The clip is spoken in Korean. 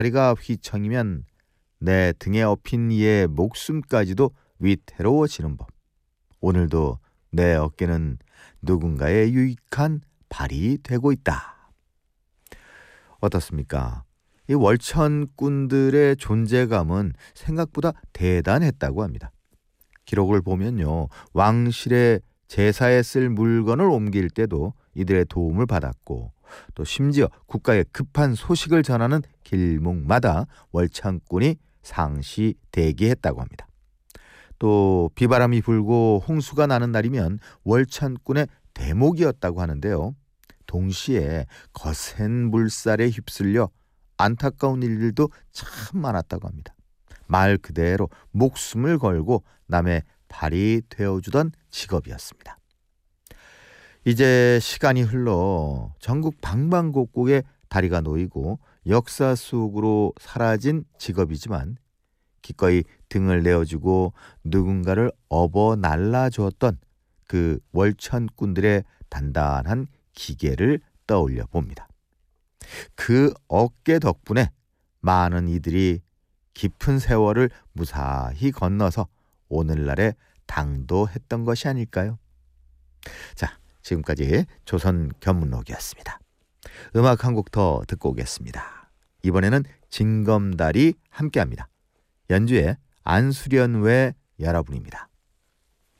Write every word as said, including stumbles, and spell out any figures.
다리가 휘청이면 내 등에 업힌 이의 목숨까지도 위태로워지는 법. 오늘도 내 어깨는 누군가의 유익한 발이 되고 있다. 어떻습니까? 이 월천꾼들의 존재감은 생각보다 대단했다고 합니다. 기록을 보면요, 왕실의 제사에 쓸 물건을 옮길 때도 이들의 도움을 받았고, 또 심지어 국가에 급한 소식을 전하는 길목마다 월천꾼이 상시 대기했다고 합니다. 또 비바람이 불고 홍수가 나는 날이면 월천꾼의 대목이었다고 하는데요. 동시에 거센 물살에 휩쓸려 안타까운 일들도 참 많았다고 합니다. 말 그대로 목숨을 걸고 남의 발이 되어주던 직업이었습니다. 이제 시간이 흘러 전국 방방곡곡에 다리가 놓이고 역사 속으로 사라진 직업이지만 기꺼이 등을 내어주고 누군가를 업어 날라주었던 그 월천꾼들의 단단한 기계를 떠올려 봅니다. 그 어깨 덕분에 많은 이들이 깊은 세월을 무사히 건너서 오늘날에 당도했던 것이 아닐까요? 자, 지금까지 조선 견문록이었습니다. 음악 한 곡 더 듣고 오겠습니다. 이번에는 징검다리 함께합니다. 연주의 안수련외 여러분입니다.